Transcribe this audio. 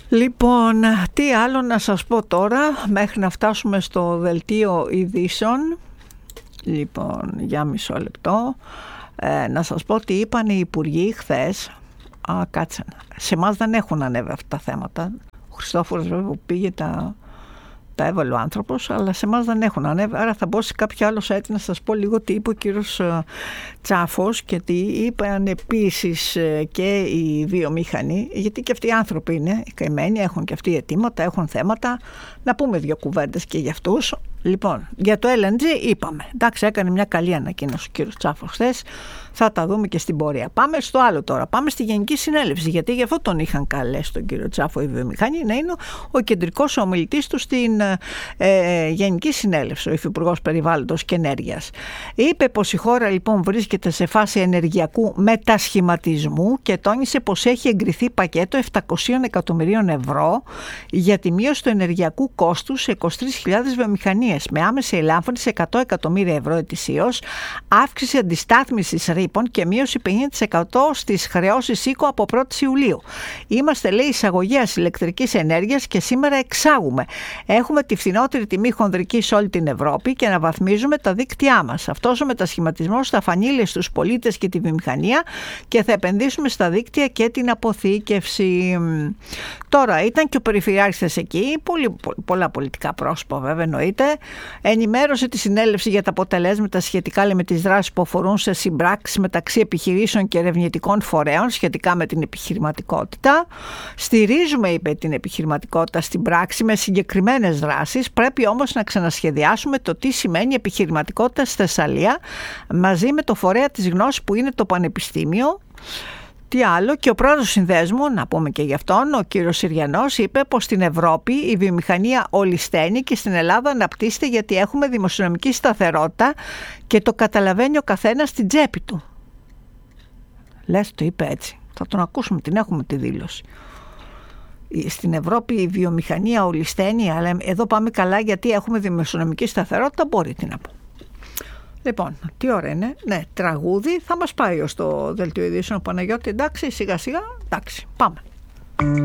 Λοιπόν, τι άλλο να σας πω τώρα μέχρι να φτάσουμε στο δελτίο ειδήσεων. Λοιπόν, για μισό λεπτό. Να σας πω τι είπαν οι υπουργοί χθες. Κάτσε. Σε εμάς δεν έχουν ανέβει αυτά τα θέματα. Ο Χριστόφορος βέβαια που πήγε τα έβαλε ο άνθρωπος, αλλά σε εμάς δεν έχουν ανέβει. Άρα θα μπω σε κάποιο άλλο site να σας πω λίγο τι είπε ο κύριος Τσάφος και τι είπαν επίσης και οι βιομηχανοί, γιατί και αυτοί οι άνθρωποι είναι καημένοι, έχουν και αυτοί αιτήματα, έχουν θέματα. Να πούμε δύο κουβέντες και για αυτούς. Λοιπόν, για το LNG είπαμε. Εντάξει, έκανε μια καλή ανακοίνωση ο κύριος Τσάφος χθες. Θα τα δούμε και στην πορεία. Πάμε στο άλλο τώρα. Πάμε στη Γενική Συνέλευση. Γιατί γι' αυτό τον είχαν καλέσει τον κύριο Τσάφο οι βιομηχανοί, να είναι ο κεντρικός ομιλητής του στην Γενική Συνέλευση, ο Υφυπουργός Περιβάλλοντος και Ενέργειας. Είπε πως η χώρα λοιπόν βρίσκεται σε φάση ενεργειακού μετασχηματισμού και τόνισε πως έχει εγκριθεί πακέτο 700 εκατομμυρίων ευρώ για τη μείωση του ενεργειακού κόστους σε 23.000 βιομηχανίες, με άμεση ελάφρυνση σε 100 εκατομμύρια ευρώ ετησίως, αύξηση αντιστάθμισης ρήπων και μείωση 50% στις χρεώσεις οίκου από 1η Ιουλίου. Είμαστε, λέει, εισαγωγέας ηλεκτρικής ενέργειας και σήμερα εξάγουμε. Έχουμε τη φθηνότερη τιμή χονδρική σε όλη την Ευρώπη και αναβαθμίζουμε τα δίκτυά μας. Αυτός ο μετασχηματισμός θα φανεί στους πολίτες και τη βιομηχανία και θα επενδύσουμε στα δίκτυα και την αποθήκευση. Τώρα ήταν και ο Περιφερειάρχης εκεί, πολλά πολιτικά πρόσωπα βέβαια εννοείται. Ενημέρωσε τη συνέλευση για τα αποτελέσματα σχετικά με τις δράσεις που αφορούν σε συμπράξεις μεταξύ επιχειρήσεων και ερευνητικών φορέων σχετικά με την επιχειρηματικότητα. Στηρίζουμε, είπε, την επιχειρηματικότητα στην πράξη με συγκεκριμένες δράσεις. Πρέπει όμως να ξανασχεδιάσουμε το τι σημαίνει επιχειρηματικότητα στη Θεσσαλία μαζί με το φορέα της γνώσης που είναι το Πανεπιστήμιο. Τι άλλο, και ο πρόεδρος του Συνδέσμου, να πούμε και γι' αυτόν, ο κύριος Συριανός, είπε πως στην Ευρώπη η βιομηχανία ολισθαίνει και στην Ελλάδα αναπτύσσεται γιατί έχουμε δημοσιονομική σταθερότητα και το καταλαβαίνει ο καθένας στην τσέπη του. Λες, το είπε έτσι. Θα τον ακούσουμε, την έχουμε τη δήλωση. Στην Ευρώπη η βιομηχανία ολισθαίνει, αλλά εδώ πάμε καλά γιατί έχουμε δημοσιονομική σταθερότητα, μπορεί τι να πω. Λοιπόν, τι ώρα είναι, ναι, τραγούδι, θα μας πάει ως το δελτίο ειδήσεων, Παναγιώτη, εντάξει, σιγά σιγά, εντάξει, πάμε.